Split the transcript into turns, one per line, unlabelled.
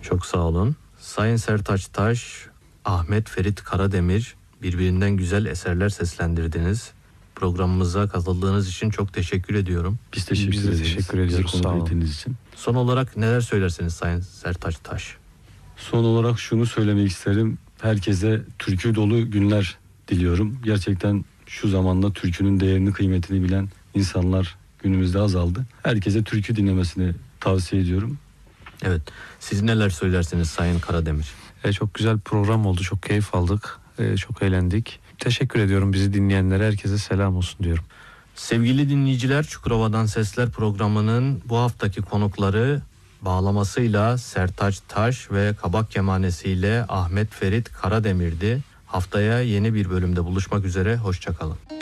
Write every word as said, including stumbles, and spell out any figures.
Çok sağ olun. Sayın Sertaç Taş, Ahmet Ferit Karademir, birbirinden güzel eserler seslendirdiniz. Programımıza katıldığınız için çok teşekkür ediyorum.
Biz teşekkür
Biz de
ederiz.
teşekkür ediyoruz,
Bizi
sağ olun.
konuk ettiğiniz için.
Son olarak neler söylersiniz Sayın Sertaç Taş?
Son olarak şunu söylemek isterim. Herkese türkü dolu günler diliyorum. Gerçekten şu zamanda türkünün değerini, kıymetini bilen insanlar günümüzde azaldı. Herkese türkü dinlemesini tavsiye ediyorum.
Evet. Siz neler söylersiniz Sayın Karademir?
E, çok güzel bir program oldu. Çok keyif aldık. E, çok eğlendik. Teşekkür ediyorum bizi dinleyenlere. Herkese selam olsun diyorum.
Sevgili dinleyiciler, Çukurova'dan Sesler programının bu haftaki konukları bağlamasıyla Sertaç Taş ve kabak kemanesiyle Ahmet Ferit Karademir'di. Haftaya yeni bir bölümde buluşmak üzere. Hoşça kalın.